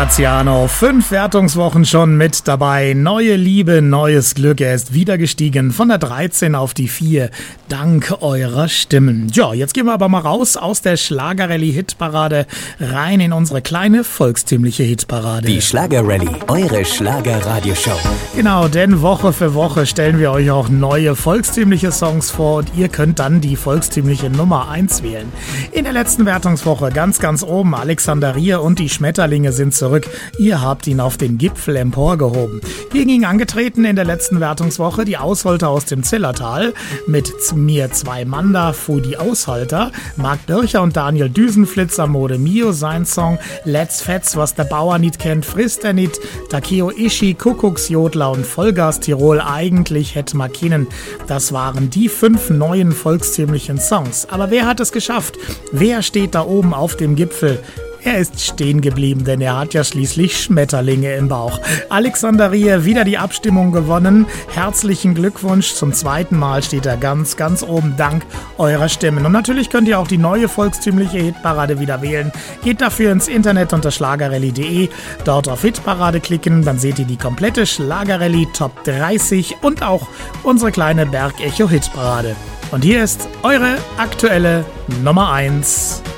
Graziano, 5 Wertungswochen schon mit dabei. Neue Liebe, neues Glück. Er ist wieder gestiegen von der 13 auf die 4. Dank eurer Stimmen. Ja, jetzt gehen wir aber mal raus aus der Schlagerrallye-Hitparade rein in unsere kleine volkstümliche Hitparade. Die Schlagerrallye, eure Schlagerradioshow. Genau, denn Woche für Woche stellen wir euch auch neue volkstümliche Songs vor und ihr könnt dann die volkstümliche Nummer 1 wählen. In der letzten Wertungswoche ganz oben Alexander Rier und die Schmetterlinge sind zurück. Ihr habt ihn auf den Gipfel emporgehoben. Gegen ihn angetreten in der letzten Wertungswoche die Ausholter aus dem Zillertal mit mir 2 Manda, Fudi Aushalter, Marc Bircher und Daniel Düsenflitzer, Mode Mio, sein Song Let's Fetz, was der Bauer nicht kennt, frisst er nicht, Takeo Ishi, Kuckucksjodler und Vollgas Tirol, eigentlich hätte man kennen. Das waren die 5 neuen volkstümlichen Songs. Aber wer hat es geschafft? Wer steht da oben auf dem Gipfel? Er ist stehen geblieben, denn er hat ja schließlich Schmetterlinge im Bauch. Alexander Rier, wieder die Abstimmung gewonnen. Herzlichen Glückwunsch. Zum 2. Mal steht er ganz oben, dank eurer Stimmen. Und natürlich könnt ihr auch die neue volkstümliche Hitparade wieder wählen. Geht dafür ins Internet unter schlagerrallye.de, dort auf Hitparade klicken, dann seht ihr die komplette Schlagerrallye Top 30 und auch unsere kleine Bergecho Hitparade. Und hier ist eure aktuelle Nummer 1.